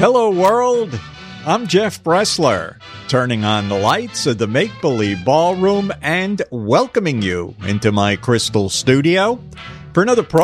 Hello, world. I'm Jeff Bressler, turning on the lights of the Make Believe Ballroom and welcoming you into my crystal studio for another program